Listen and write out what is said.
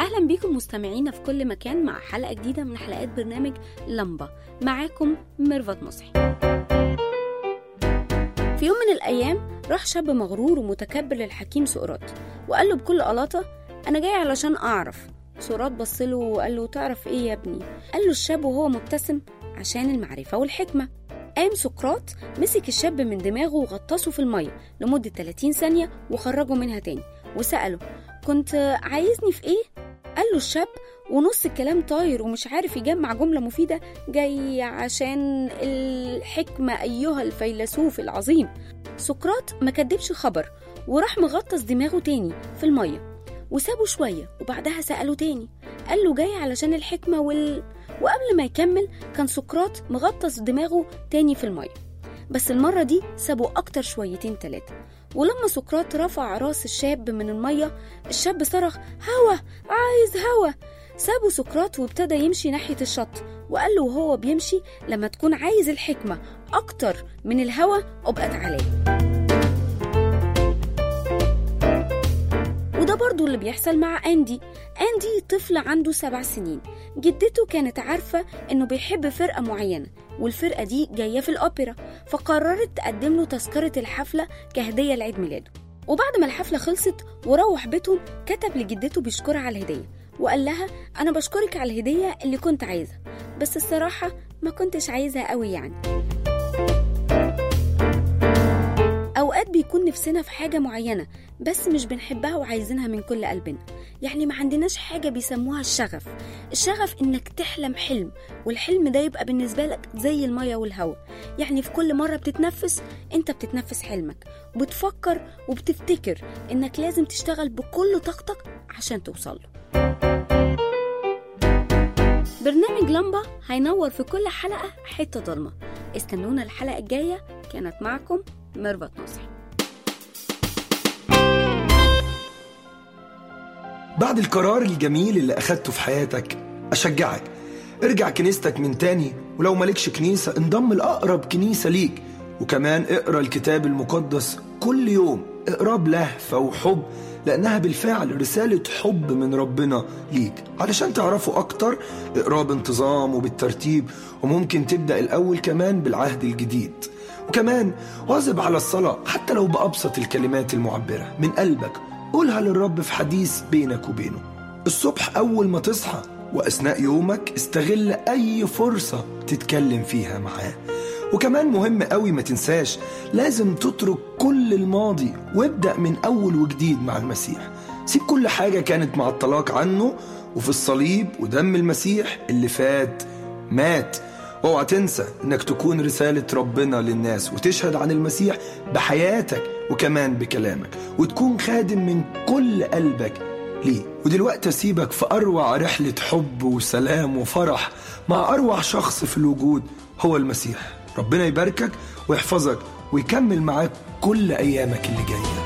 أهلا بيكم مستمعينا في كل مكان مع حلقة جديدة من حلقات برنامج لمبة. معاكم ميرفت مصحي. في يوم من الأيام راح شاب مغرور ومتكبر للحكيم سقراط وقال له بكل قلاطة: أنا جاي علشان أعرف. سقراط بصله وقال له: تعرف إيه يا ابني؟ قال له الشاب وهو مبتسم: عشان المعرفة والحكمة. قام سقراط مسك الشاب من دماغه وغطسه في المية لمدة 30 ثانية وخرجه منها تاني وسأله: كنت عايزني في إيه؟ قال له الشاب ونص الكلام طاير ومش عارف يجمع جملة مفيدة: جاي عشان الحكمة أيها الفيلسوف العظيم. سقراط ما كدبش خبر وراح مغطس دماغه تاني في المية وسابه شوية وبعدها سأله تاني قال له: جاي علشان الحكمة وقبل ما يكمل كان سقراط مغطس دماغه تاني في المية، بس المرة دي سابه أكتر شويتين 3. ولما سقراط رفع راس الشاب من المية الشاب صرخ: هوا، عايز هوا. سابه سقراط وابتدى يمشي ناحية الشط وقال له وهو بيمشي: لما تكون عايز الحكمة أكتر من الهوا أبقى تعالى. وده برضو اللي بيحصل مع أندي طفل عنده 7 سنين. جدته كانت عارفة إنه بيحب فرقة معينة والفرقة دي جاية في الأوبرا، فقررت تقدم له تذكرة الحفلة كهدية لعيد ميلاده. وبعد ما الحفلة خلصت وروح بيتهم كتب لجدته بيشكرها على الهدية وقال لها: أنا بشكرك على الهدية اللي كنت عايزها، بس الصراحة ما كنتش عايزها قوي يعني. أوقات بيكون نفسنا في حاجة معينة بس مش بنحبها وعايزينها من كل قلبنا، يعني ما عندناش حاجة بيسموها الشغف إنك تحلم حلم، والحلم ده يبقى بالنسبة لك زي المية والهواء، يعني في كل مرة بتتنفس انت بتتنفس حلمك وبتفكر وبتفتكر إنك لازم تشتغل بكل طاقتك عشان توصله. برنامج لمبة هينور في كل حلقة حتة ضلمة. استنونا الحلقة الجاية. كانت معكم ميرفت مصحي. بعد القرار الجميل اللي أخدته في حياتك أشجعك ارجع كنيستك من تاني، ولو مالكش كنيسة انضم لأقرب كنيسة ليك، وكمان اقرأ الكتاب المقدس كل يوم، اقرأ بلهفة وحب لأنها بالفعل رسالة حب من ربنا ليك. علشان تعرفوا أكتر اقرأ بانتظام وبالترتيب، وممكن تبدأ الأول كمان بالعهد الجديد. وكمان واظب على الصلاة حتى لو بأبسط الكلمات المعبرة من قلبك، قولها للرب في حديث بينك وبينه. الصبح أول ما تصحى وأثناء يومك استغل أي فرصة تتكلم فيها معاه. وكمان مهم قوي ما تنساش لازم تترك كل الماضي وابدأ من أول وجديد مع المسيح. سيب كل حاجة كانت مع الطلاق عنه وفي الصليب ودم المسيح اللي فات مات. اوعى تنسى انك تكون رسالة ربنا للناس وتشهد عن المسيح بحياتك وكمان بكلامك، وتكون خادم من كل قلبك ليه. ودلوقتي اسيبك في اروع رحلة حب وسلام وفرح مع اروع شخص في الوجود هو المسيح. ربنا يباركك ويحفظك ويكمل معاك كل ايامك اللي جاية.